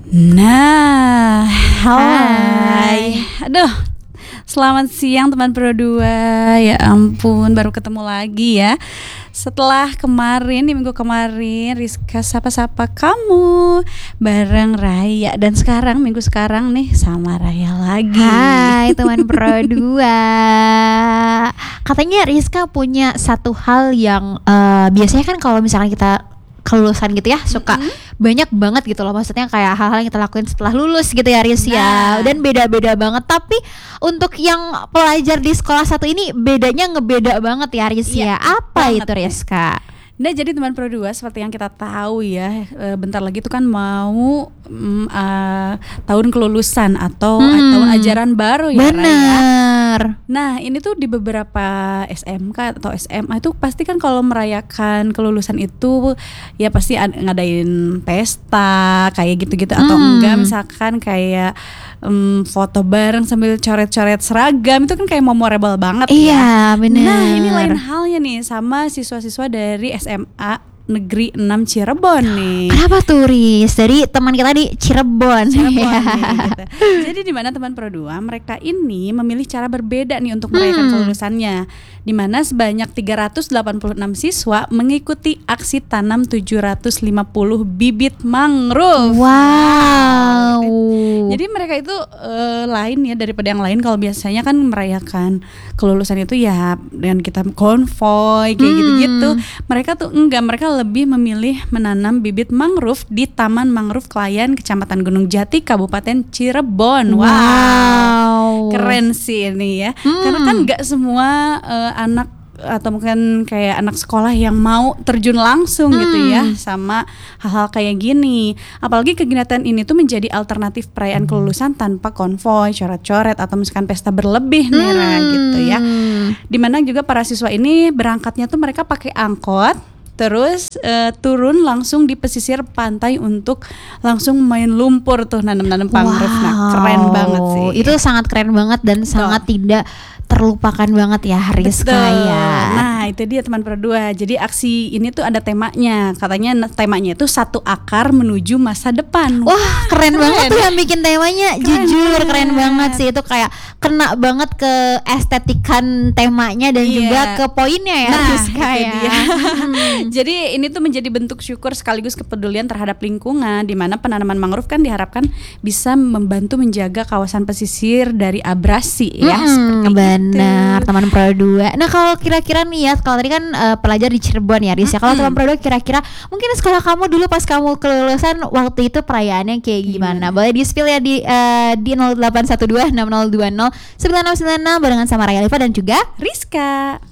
Nah, Hai. Aduh, selamat siang teman Pro 2. Ya ampun, baru ketemu lagi ya. Setelah kemarin, di minggu kemarin Rizka sapa-sapa kamu bareng Raya. Dan sekarang, minggu sekarang nih sama Raya lagi. Hai teman Pro 2. Katanya Rizka punya satu hal yang biasanya kan kalau misalkan kita kelulusan gitu ya suka banyak banget gitu loh, maksudnya kayak hal-hal yang kita lakuin setelah lulus gitu ya Riz ya. Dan beda-beda banget, tapi untuk yang pelajar di sekolah satu ini bedanya ngebeda banget ya Riz ya. Apa itu Rizka? Nah, jadi teman Pro 2 seperti yang kita tahu ya, bentar lagi itu kan mau tahun kelulusan atau tahun ajaran baru ya. Bener. Nah, ini tuh di beberapa SMK atau SMA itu pasti kan kalau merayakan kelulusan itu ya pasti ngadain pesta kayak gitu-gitu atau enggak misalkan kayak foto bareng sambil coret-coret seragam, itu kan kayak memorable banget ya. Iya, bener. Nah, ini lain halnya nih sama siswa-siswa dari SMA Negeri 6 Cirebon nih. Kenapa tuh Riz? Dari teman kita di Cirebon nih, gitu. Jadi di mana teman Pro 2 mereka ini memilih cara berbeda nih untuk merayakan kelulusannya. Di mana sebanyak 386 siswa mengikuti aksi tanam 750 bibit mangrove. Wow. Jadi mereka itu lain ya daripada yang lain. Kalau biasanya kan merayakan kelulusan itu ya dengan kita konvoy kayak gitu-gitu. Mereka tuh enggak, mereka lebih memilih menanam bibit mangrove di Taman Mangrove Klayan, Kecamatan Gunung Jati, Kabupaten Cirebon. Wow. Keren sih ini ya. Karena kan enggak semua anak atau mungkin kayak anak sekolah yang mau terjun langsung gitu ya sama hal-hal kayak gini. Apalagi kegiatan ini tuh menjadi alternatif perayaan kelulusan tanpa konvoy, coret-coret atau misalkan pesta berlebih nih gitu ya. Dimana juga para siswa ini berangkatnya tuh mereka pakai angkot, terus turun langsung di pesisir pantai untuk langsung main lumpur tuh, nanam-nanam mangrove. Nah, keren banget sih. Itu sangat keren banget dan sangat tidak terlupakan banget ya Rizka ya. Nah, itu dia teman Pro 2. Jadi aksi ini tuh ada temanya. Katanya temanya itu satu akar menuju masa depan. Wah, keren banget tuh yang bikin temanya. Jujur keren banget sih, itu kayak kena banget ke estetikan temanya dan juga ke poinnya ya Rizka ya. Jadi ini tuh menjadi bentuk syukur sekaligus kepedulian terhadap lingkungan, di mana penanaman mangrove kan diharapkan bisa membantu menjaga kawasan pesisir dari abrasi ya. Seperti benar, teman Pro 2. Nah, kalau kira-kira nih ya, kalau tadi kan pelajar di Cirebon ya Riz ya. Kalau teman Pro 2 kira-kira mungkin sekolah kamu dulu pas kamu kelulusan waktu itu perayaannya kayak gimana? Boleh di-spill ya di 0812 6020 9696 barengan sama Raya Liva dan juga Rizka.